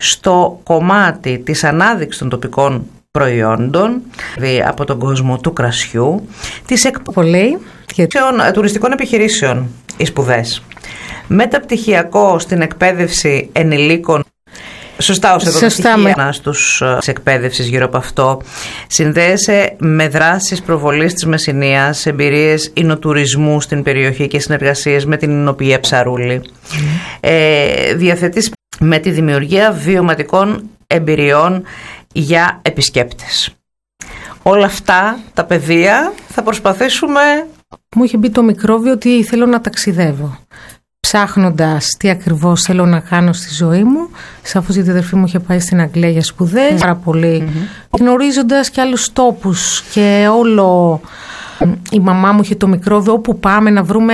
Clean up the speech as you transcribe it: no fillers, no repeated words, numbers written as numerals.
στο κομμάτι της ανάδειξης των τοπικών προϊόντων, δηλαδή από τον κόσμο του κρασιού, της τουριστικών επιχειρήσεων, οι σπουδές. Μεταπτυχιακό στην εκπαίδευση ενηλίκων. Σωστά, ως εδώ στους εκπαίδευσης γύρω από αυτό. Συνδέεσαι με δράσεις προβολής της Μεσσηνίας, εμπειρίες εινοτουρισμού στην περιοχή και συνεργασίες με την Εινοποιία Ψαρούλη. Διαθετείς με τη δημιουργία βιωματικών εμπειριών για επισκέπτες. Όλα αυτά τα πεδία θα προσπαθήσουμε. Μου είχε μπει το μικρόβιο ότι θέλω να ταξιδεύω. Ψάχνοντας τι ακριβώς θέλω να κάνω στη ζωή μου, σαφώς γιατί η αδερφή μου είχε πάει στην Αγγλία για σπουδές, πάρα πολύ, γνωρίζοντας και άλλους τόπους και όλο η μαμά μου είχε το μικρόβιο, όπου πάμε να βρούμε